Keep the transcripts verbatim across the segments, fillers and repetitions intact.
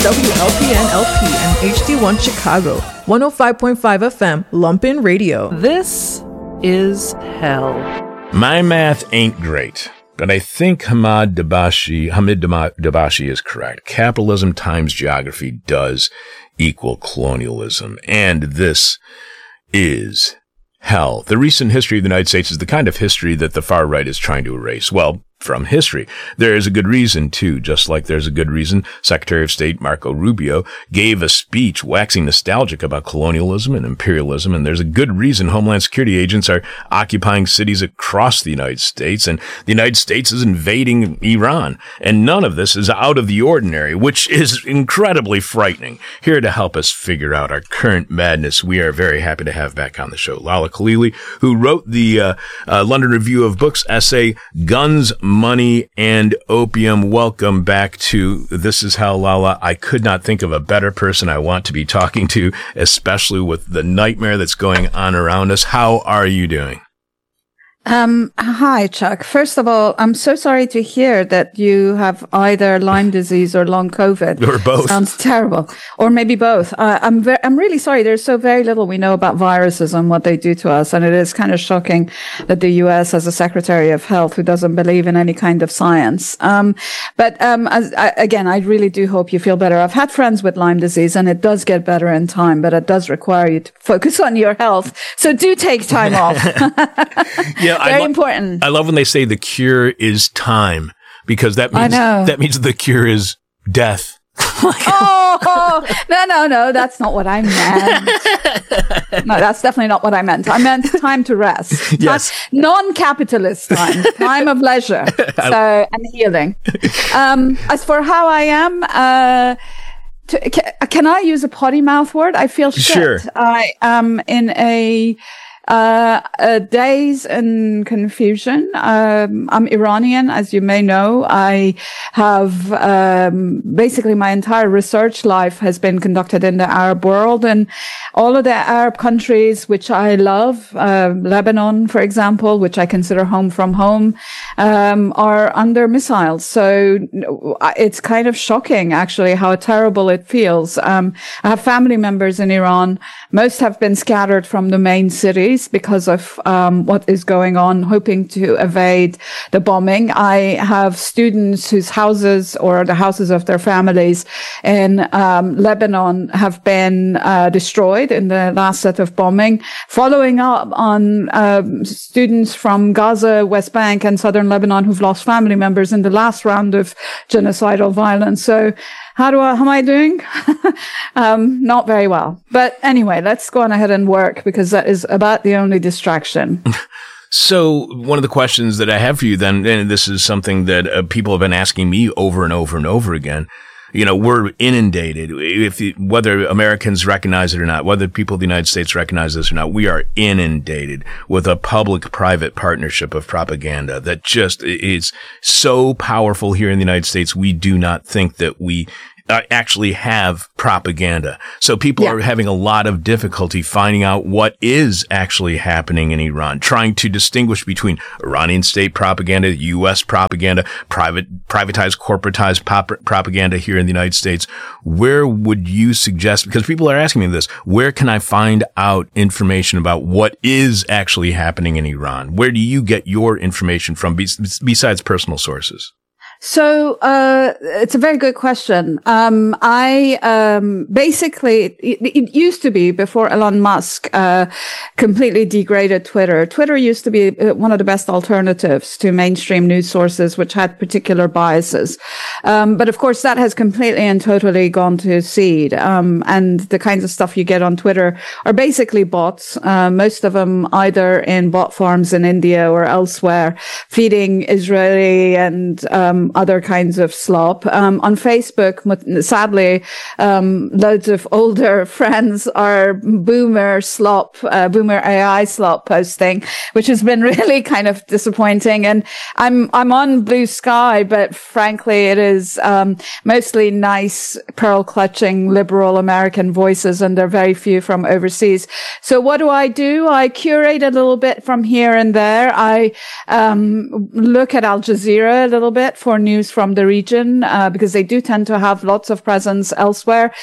W L P N L P and H D one Chicago, one oh five point five F M, Lumpin Radio. This is hell. My math ain't great, but I think Hamid Dabashi, Hamid Dabashi is correct. Capitalism times geography does equal colonialism, and this is hell. The recent history of the United States is the kind of history that the far right is trying to erase. Well, from history. There is a good reason, too, just like there's a good reason Secretary of State Marco Rubio gave a speech waxing nostalgic about colonialism and imperialism, and there's a good reason Homeland Security agents are occupying cities across the United States, and the United States is invading Iran. And none of this is out of the ordinary, which is incredibly frightening. Here to help us figure out our current madness, we are very happy to have back on the show Lala Khalili, who wrote the uh, uh, London Review of Books essay, Guns, Money, and Opium. Welcome back to This Is Hell, Lala. I could not think of a better person I want to be talking to, especially with the nightmare that's going on around us. How are you doing? Um, hi, Chuck. First of all, I'm so sorry to hear that you have either Lyme disease or long COVID. Or both. Sounds terrible. Or maybe both. Uh, I'm ve- I'm really sorry. There's so very little we know about viruses and what they do to us. And it is kind of shocking that the U S has a Secretary of Health who doesn't believe in any kind of science. Um, but, um, as, I, again, I really do hope you feel better. I've had friends with Lyme disease and it does get better in time, but it does require you to focus on your health. So do take time off. Yeah. Very I lo- important. I love when they say the cure is time, because that means that means the cure is death. oh, no, no, no. That's not what I meant. No, that's definitely not what I meant. I meant time to rest. Yes. Non-capitalist time. Time of leisure. So, and healing. Um, as for how I am, uh, to, can, can I use a potty mouth word? I feel shit. Sure. I am in a Uh, uh, daze and confusion. Um, I'm Iranian, as you may know. I have, um, basically my entire research life has been conducted in the Arab world, and all of the Arab countries, which I love, uh, Lebanon, for example, which I consider home from home, um, are under missiles. So it's kind of shocking, actually, how terrible it feels. Um, I have family members in Iran. Most have been scattered from the main cities because of um, what is going on, hoping to evade the bombing. I have students whose houses or the houses of their families in um, Lebanon have been uh, destroyed in the last set of bombing, following up on um, students from Gaza, West Bank, and southern Lebanon who've lost family members in the last round of genocidal violence. So How do I, how am I doing? um, not very well. But anyway, let's go on ahead and work, because that is about the only distraction. So one of the questions that I have for you then, and this is something that uh, people have been asking me over and over and over again, you know, we're inundated. If you, whether Americans recognize it or not, whether people of the United States recognize this or not, we are inundated with a public-private partnership of propaganda that just is so powerful here in the United States. We do not think that we uh, actually have propaganda. So people yeah. are having a lot of difficulty finding out what is actually happening in Iran, trying to distinguish between Iranian state propaganda, U S propaganda, private, privatized, corporatized pop- propaganda here in the United States. Where would you suggest, because people are asking me this, where can I find out information about what is actually happening in Iran? Where do you get your information from be- besides personal sources? So, uh, it's a very good question. Um, I, um, basically, it, it used to be before Elon Musk, uh, completely degraded Twitter. Twitter used to be one of the best alternatives to mainstream news sources, which had particular biases. Um, but of course that has completely and totally gone to seed. Um, and the kinds of stuff you get on Twitter are basically bots, uh, most of them either in bot farms in India or elsewhere, feeding Israeli and, um, other kinds of slop. Um, on Facebook, sadly, um, loads of older friends are boomer slop, uh, boomer A I slop posting, which has been really kind of disappointing. And I'm, I'm on Blue Sky, but frankly, it is, um, mostly nice, pearl clutching liberal American voices, and there are very few from overseas. So what do I do? I curate a little bit from here and there. I, um, look at Al Jazeera a little bit for news from the region, uh, because they do tend to have lots of presence elsewhere.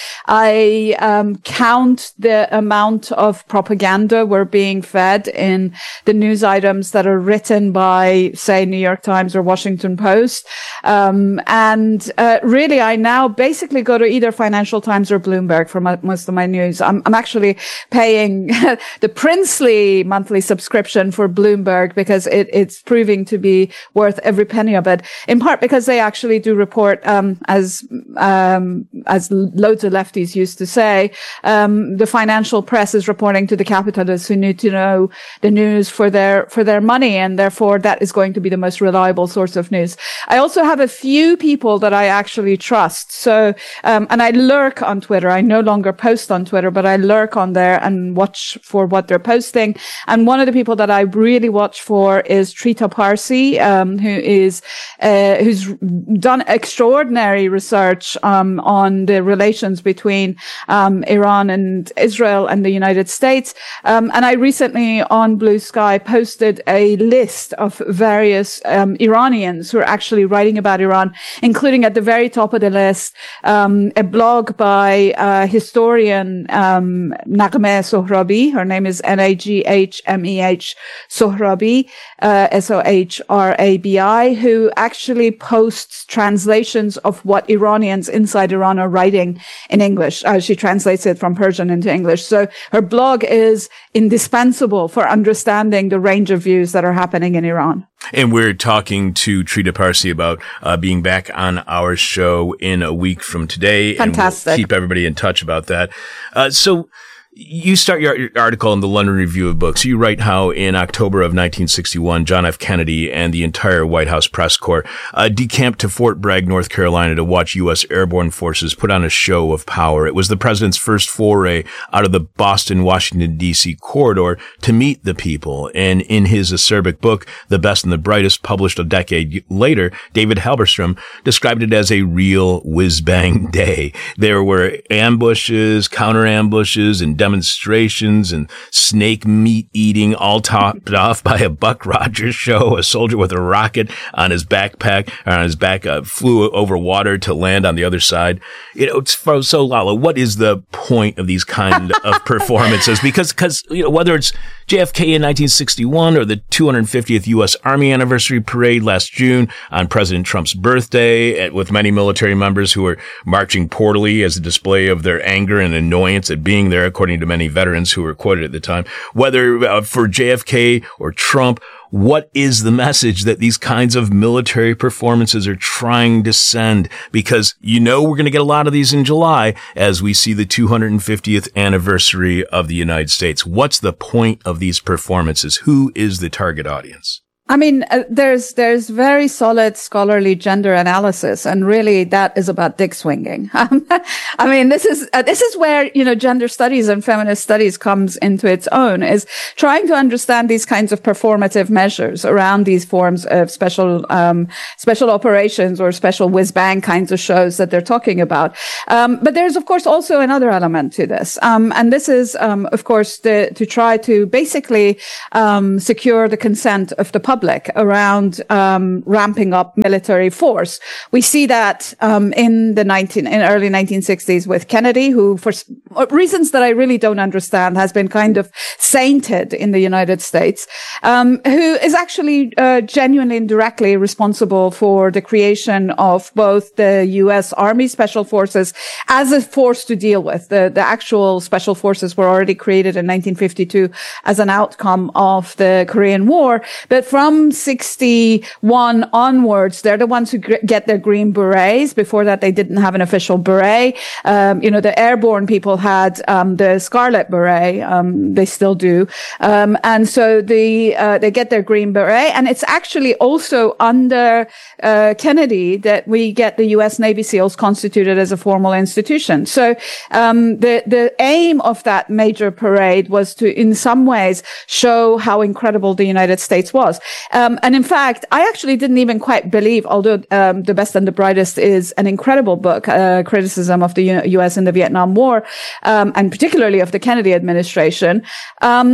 I um, count the amount of propaganda we're being fed in the news items that are written by, say, New York Times or Washington Post. Um, and uh, really, I now basically go to either Financial Times or Bloomberg for my, most of my news. I'm, I'm actually paying the princely monthly subscription for Bloomberg because it, it's proving to be worth every penny of it, in part because they actually do report, um, as um, as loads of lefties used to say, um, the financial press is reporting to the capitalists who need to know the news for their for their money, and therefore that is going to be the most reliable source of news. I also have a few people that I actually trust. So, um, and I lurk on Twitter. I no longer post on Twitter, but I lurk on there and watch for what they're posting. And one of the people that I really watch for is Trita Parsi, um, who is uh, who's done extraordinary research um, on the relations between um, Iran and Israel and the United States. Um, and I recently on Blue Sky posted a list of various um, Iranians who are actually writing about Iran, including at the very top of the list um, a blog by uh, historian um, Naghmeh Sohrabi. Her name is N A G H M E H Sohrabi, uh, S O H R A B I, who actually posts translations of what Iranians inside Iran are writing in English. Uh, she translates it from Persian into English. So her blog is indispensable for understanding the range of views that are happening in Iran. And we're talking to Trita Parsi about uh, being back on our show in a week from today. Fantastic. And we'll keep everybody in touch about that. Uh, so you start your article in the London Review of Books. You write how in October of nineteen sixty-one, John F. Kennedy and the entire White House press corps uh, decamped to Fort Bragg, North Carolina to watch U S airborne forces put on a show of power. It was the president's first foray out of the Boston-Washington, D C corridor to meet the people. And in his acerbic book, The Best and the Brightest, published a decade later, David Halberstrom described it as a real whiz-bang day. There were ambushes, counter-ambushes, and demonstrations and snake meat eating, all topped off by a Buck Rogers show. A soldier with a rocket on his backpack or on his back uh, flew over water to land on the other side. You know, it's so Lala, what is the point of these kind of performances? Because, because you know, whether it's J F K in nineteen sixty-one or the two hundred fiftieth U S Army anniversary parade last June on President Trump's birthday, at, with many military members who were marching portally as a display of their anger and annoyance at being there, according to many veterans who were quoted at the time, whether uh, for J F K or Trump, what is the message that these kinds of military performances are trying to send? Because you know we're going to get a lot of these in July as we see the two hundred fiftieth anniversary of the United States. What's the point of these performances? Who is the target audience? I mean, uh, there's there's very solid scholarly gender analysis, and really that is about dick swinging. Um, I mean, this is uh, this is where you know gender studies and feminist studies comes into its own, is trying to understand these kinds of performative measures around these forms of special um, special operations or special whiz bang kinds of shows that they're talking about. Um, but there's of course also another element to this, um, and this is um, of course the, to try to basically um, secure the consent of the public around um, ramping up military force. We see that um, in the nineteen in early nineteen sixties with Kennedy, who for reasons that I really don't understand has been kind of sainted in the United States, um, who is actually uh, genuinely and directly responsible for the creation of both the U S Army Special Forces as a force to deal with. The, the actual Special Forces were already created in nineteen fifty-two as an outcome of the Korean War, but from From sixty-one onwards, they're the ones who get their green berets. Before that, they didn't have an official beret. Um, you know, the airborne people had um, the scarlet beret. Um, they still do. Um, and so the uh, they get their green beret. And it's actually also under uh, Kennedy that we get the U S Navy SEALs constituted as a formal institution. So um, the the aim of that major parade was to, in some ways, show how incredible the United States was. Um, and in fact, I actually didn't even quite believe, although um, The Best and the Brightest is an incredible book, uh, criticism of the U S in the Vietnam War, um, and particularly of the Kennedy administration. Um,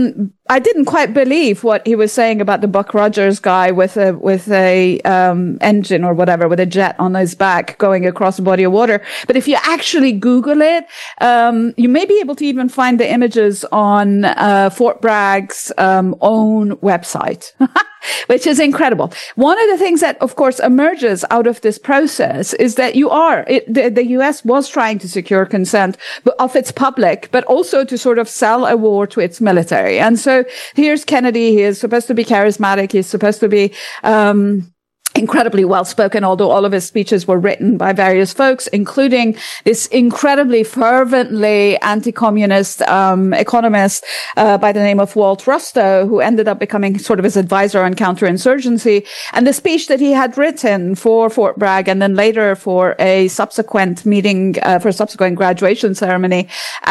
I didn't quite believe what he was saying about the Buck Rogers guy with a with a um, engine or whatever, with a jet on his back going across a body of water. But if you actually Google it, um, you may be able to even find the images on uh, Fort Bragg's um, own website. Which is incredible. One of the things that, of course, emerges out of this process is that you are, it, the, the U S was trying to secure consent of its public, but also to sort of sell a war to its military. And so here's Kennedy. He is supposed to be charismatic. He's supposed to be, um, incredibly well-spoken, although all of his speeches were written by various folks, including this incredibly fervently anti-communist um, economist uh, by the name of Walt Rostow, who ended up becoming sort of his advisor on counterinsurgency. And the speech that he had written for Fort Bragg and then later for a subsequent meeting, uh, for a subsequent graduation ceremony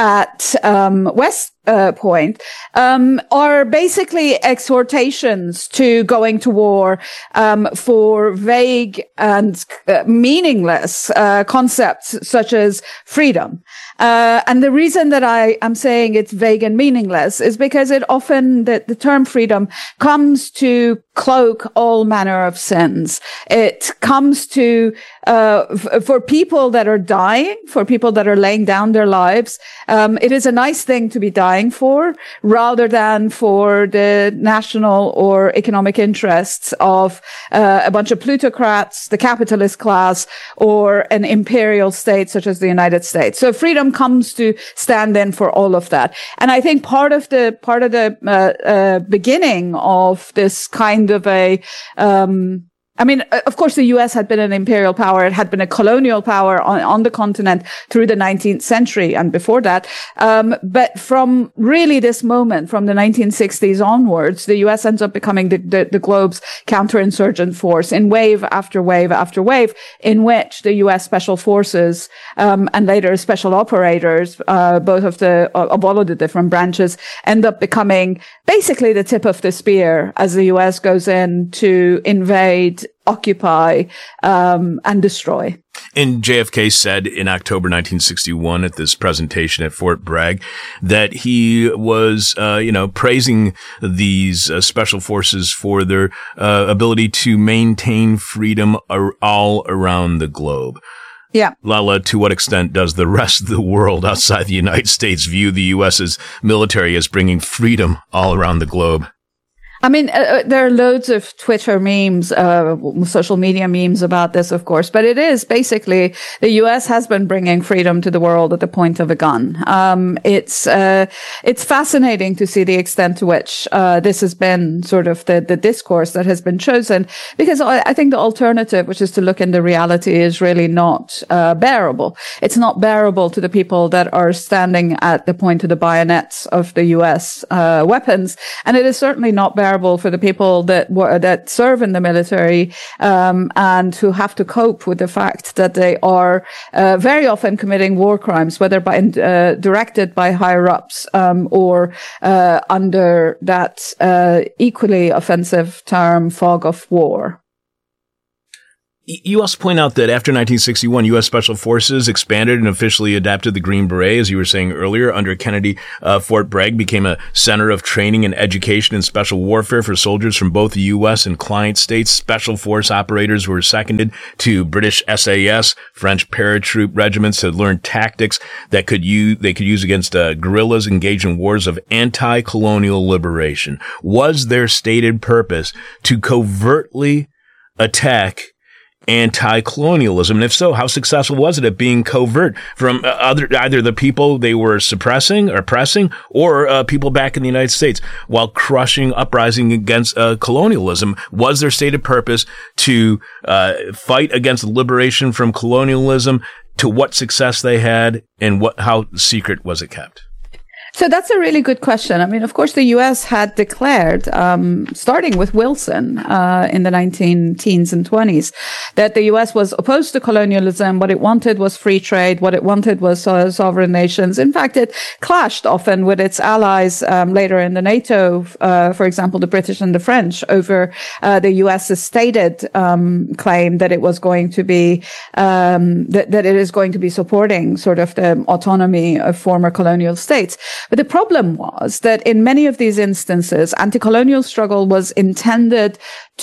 at um, West Uh, point, um, are basically exhortations to going to war, um, for vague and uh, meaningless, uh, concepts such as freedom. Uh, and the reason that I am saying it's vague and meaningless is because it often, the, the term freedom comes to cloak all manner of sins. It comes to, uh, f- for people that are dying, for people that are laying down their lives. Um, it is a nice thing to be dying for rather than for the national or economic interests of, uh, a bunch of plutocrats, the capitalist class, or an imperial state such as the United States. So freedom comes to stand in for all of that. And I think part of the, part of the, uh, uh, beginning of this kind of a, um, I mean, of course, the U S had been an imperial power. It had been a colonial power on, on the continent through the nineteenth century and before that. Um, but from really this moment, from the nineteen sixties onwards, the U S ends up becoming the, the, the globe's counterinsurgent force in wave after wave after wave, in which the U S special forces, um, and later special operators, uh, both of the, of all of the different branches, end up becoming basically the tip of the spear as the U S goes in to invade, occupy, um, and destroy. And J F K said in October nineteen sixty-one at this presentation at Fort Bragg that he was, uh, you know, praising these uh, special forces for their uh, ability to maintain freedom ar- all around the globe. Yeah. Lala, to what extent does the rest of the world outside the United States view the U S's military as bringing freedom all around the globe? I mean, uh, there are loads of Twitter memes, uh, social media memes about this, of course, but it is basically the U S has been bringing freedom to the world at the point of a gun. Um, it's, uh, it's fascinating to see the extent to which, uh, this has been sort of the, the discourse that has been chosen, because I, I think the alternative, which is to look into reality, is really not, uh, bearable. It's not bearable to the people that are standing at the point of the bayonets of the U S, uh, weapons. And it is certainly not bearable for the people that that serve in the military, um, and who have to cope with the fact that they are uh, very often committing war crimes, whether by uh, directed by higher ups, um, or uh, under that uh, equally offensive term, fog of war. You also point out that after nineteen sixty-one, U S Special Forces expanded and officially adapted the Green Beret, as you were saying earlier. Under Kennedy, uh, Fort Bragg became a center of training and education in special warfare for soldiers from both the U S and client states. Special force operators were seconded to British S A S, French paratroop regiments to learn tactics that could use, they could use against uh, guerrillas engaged in wars of anti-colonial liberation. Was their stated purpose to covertly attack anti-colonialism? And if so, how successful was it at being covert from uh, other, either the people they were suppressing or oppressing, or uh, people back in the United States, while crushing uprising against uh, colonialism? Was their stated purpose to uh, fight against liberation from colonialism? To what success they had, and what how secret was it kept? So that's a really good question. I mean, of course, the U S had declared, um, starting with Wilson, uh, in the nineteen teens and twenties, that the U S was opposed to colonialism. What it wanted was free trade. What it wanted was uh, sovereign nations. In fact, it clashed often with its allies, um, later in the NATO, uh, for example, the British and the French, over, uh, the US's stated, um, claim that it was going to be, um, that, that it is going to be supporting sort of the autonomy of former colonial states. But the problem was that in many of these instances, anti-colonial struggle was intended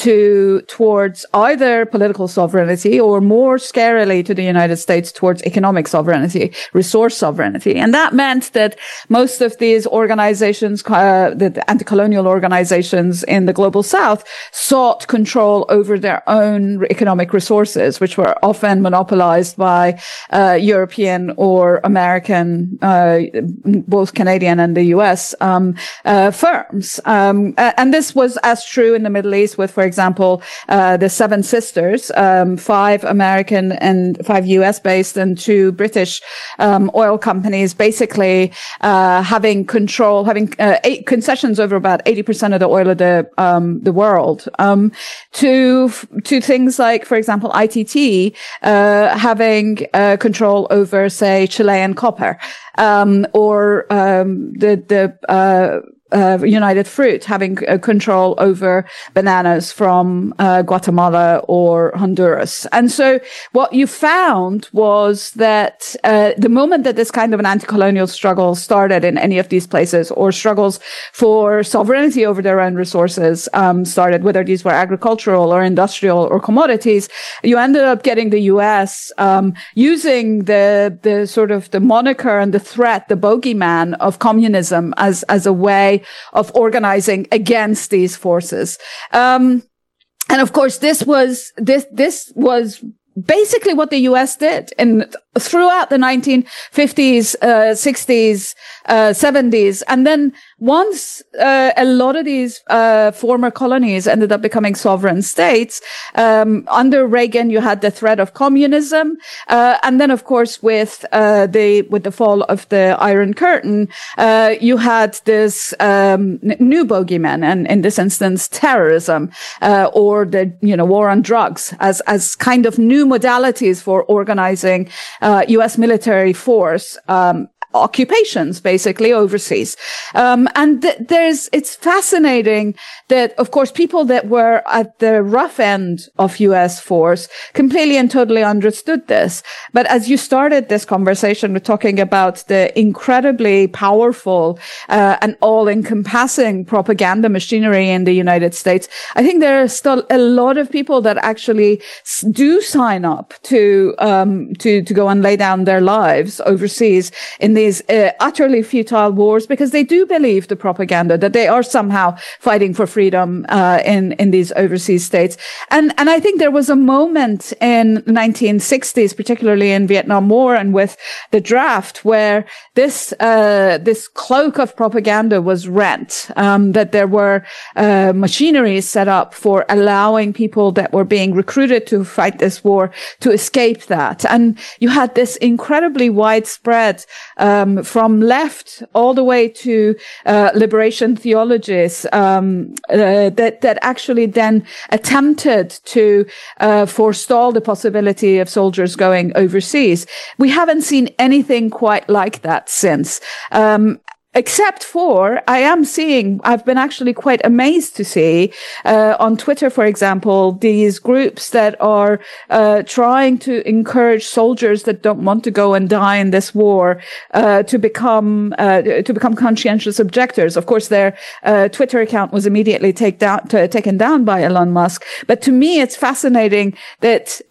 to towards either political sovereignty or more scarily to the United States towards economic sovereignty, resource sovereignty. And that meant that most of these organizations, uh, the anti-colonial organizations in the global south, sought control over their own economic resources, which were often monopolized by uh, European or American, uh, both Canadian and the U S um, uh, firms. Um, and this was as true in the Middle East with, for example, uh, the Seven Sisters, um, five American and five U S based and two British um, oil companies, basically uh, having control, having uh, eight concessions over about eighty percent of the oil of the um, the world. Um, to to things like, for example, I T T uh, having uh, control over, say, Chilean copper, um, or um, the the uh, Uh, United Fruit having uh, control over bananas from uh, Guatemala or Honduras. And so what you found was that uh, the moment that this kind of an anti-colonial struggle started in any of these places, or struggles for sovereignty over their own resources um, started, whether these were agricultural or industrial or commodities, you ended up getting the U S um, using the the sort of the moniker and the threat, the bogeyman of communism as as a way of organizing against these forces. Um, and of course, this was, this, this was basically what the U S did in throughout the nineteen fifties, uh, sixties, uh, seventies. And then once, uh, a lot of these, uh, former colonies ended up becoming sovereign states, um, under Reagan, you had the threat of communism. Uh, and then, of course, with, uh, the, with the fall of the Iron Curtain, uh, you had this, um, n- new bogeyman, and in this instance, terrorism, uh, or the, you know, war on drugs as, as kind of new modalities for organizing, uh, U S military force, um, occupations, basically, overseas. Um, and th- there's, it's fascinating that, of course, people that were at the rough end of U S force completely and totally understood this. But as you started this conversation with talking about the incredibly powerful, uh, and all-encompassing propaganda machinery in the United States, I think there are still a lot of people that actually s- do sign up to, um, to, to go and lay down their lives overseas in the these uh, utterly futile wars, because they do believe the propaganda that they are somehow fighting for freedom uh, in in these overseas states. And and I think there was a moment in the nineteen sixties, particularly in Vietnam War and with the draft, where this uh, this cloak of propaganda was rent. Um, that there were uh, machineries set up for allowing people that were being recruited to fight this war to escape that. And you had this incredibly widespread Um, from left all the way to uh, liberation theologies um, uh, that that actually then attempted to uh, forestall the possibility of soldiers going overseas. We haven't seen anything quite like that since. Um, Except for, I am seeing, I've been actually quite amazed to see, uh, on Twitter, for example, these groups that are, uh, trying to encourage soldiers that don't want to go and die in this war, uh, to become, uh, to become conscientious objectors. Of course, their, uh, Twitter account was immediately take down, t- taken down by Elon Musk. But to me, it's fascinating that